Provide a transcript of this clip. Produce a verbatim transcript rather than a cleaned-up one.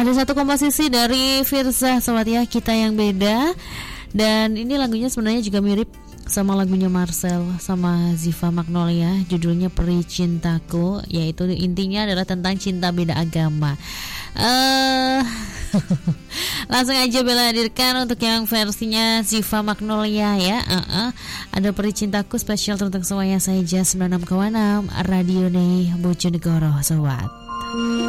Ada satu komposisi dari Firza sobat ya, Kita Yang Beda. Dan ini lagunya sebenarnya juga mirip sama lagunya Marcel sama Ziva Magnolia, judulnya Peri Cintaku, yaitu intinya adalah tentang cinta beda agama. uh, Langsung aja Bella hadirkan untuk yang versinya Ziva Magnolia ya. uh-uh. Ada Peri Cintaku spesial untuk semuanya. Saya Jas sembilan puluh enam koma enam Radio Day Bojonegoro sobat.